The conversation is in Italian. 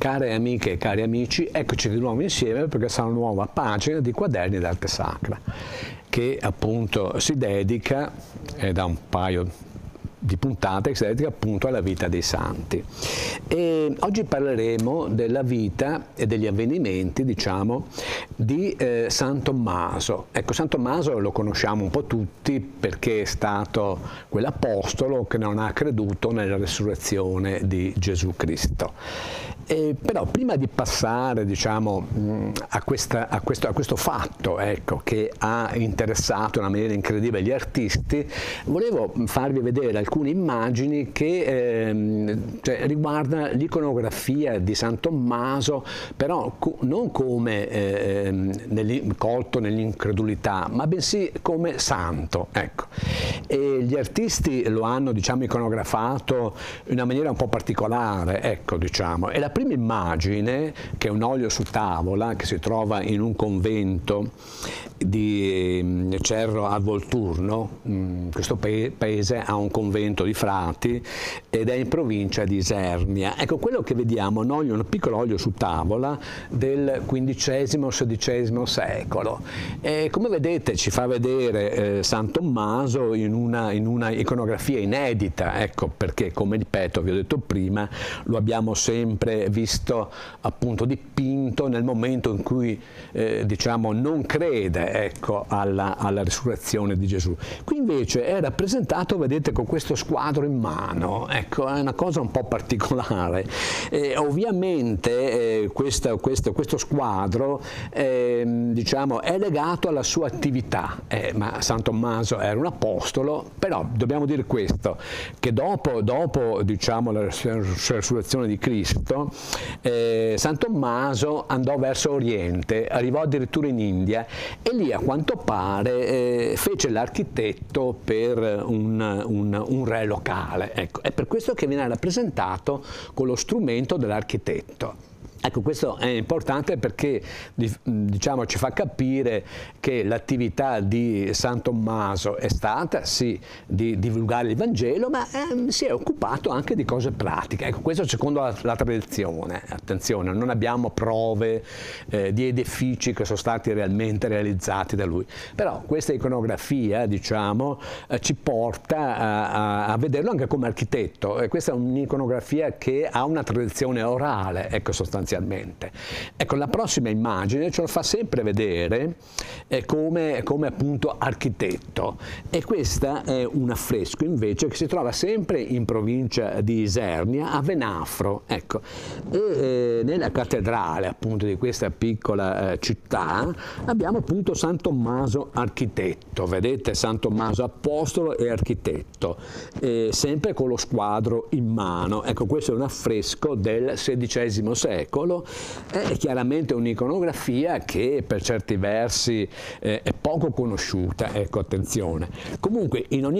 Care amiche e cari amici, eccoci di nuovo insieme per questa nuova pagina di Quaderni d'Arte Sacra, che appunto si dedica, da un paio di puntate, che si dedica appunto alla vita dei santi. E oggi parleremo della vita e degli avvenimenti, diciamo, di San Tommaso. Ecco, San Tommaso lo conosciamo un po' tutti perché è stato quell'apostolo che non ha creduto nella resurrezione di Gesù Cristo. Però prima di passare, diciamo, a questo fatto, ecco, che ha interessato in una maniera incredibile gli artisti, volevo farvi vedere alcune immagini che riguardano l'iconografia di San Tommaso, però non come colto nell'incredulità, ma bensì come santo. Ecco. E gli artisti lo hanno, diciamo, iconografato in una maniera un po' particolare, ecco, diciamo. E la prima immagine, che è un olio su tavola, che si trova in un convento di Cerro al Volturno. Questo paese ha un convento di frati ed è in provincia di Isernia. Ecco, quello che vediamo è un piccolo olio su tavola del XV-XVI secolo. E come vedete ci fa vedere San Tommaso in una iconografia inedita, ecco, perché, come ripeto, vi ho detto prima, lo abbiamo sempre visto appunto dipinto nel momento in cui diciamo non crede, ecco, alla risurrezione di Gesù. Qui invece è rappresentato, vedete, con questo squadro in mano. Ecco, è una cosa un po' particolare. Ovviamente questo squadro diciamo è legato alla sua attività, ma San Tommaso era un apostolo, però dobbiamo dire questo, che dopo diciamo la resurrezione di Cristo, San Tommaso andò verso Oriente, arrivò addirittura in India e lì, a quanto pare, fece l'architetto per un re locale. Ecco, è per questo che viene rappresentato con lo strumento dell'architetto. Ecco, questo è importante perché, diciamo, ci fa capire che l'attività di San Tommaso è stata, sì, di divulgare il Vangelo, ma si è occupato anche di cose pratiche. Ecco, questo secondo la tradizione. Attenzione, non abbiamo prove di edifici che sono stati realmente realizzati da lui. Però questa iconografia, diciamo, ci porta a vederlo anche come architetto. E questa è un'iconografia che ha una tradizione orale, ecco, sostanzialmente. Ecco, la prossima immagine ce lo fa sempre vedere come appunto architetto, e questa è un affresco invece che si trova sempre in provincia di Isernia, a Venafro. Ecco. E nella cattedrale appunto di questa piccola città abbiamo appunto San Tommaso architetto, vedete, San Tommaso apostolo e architetto, sempre con lo squadro in mano. Ecco, questo è un affresco del XVI secolo. È chiaramente un'iconografia che per certi versi è poco conosciuta, ecco, attenzione. Comunque, in ogni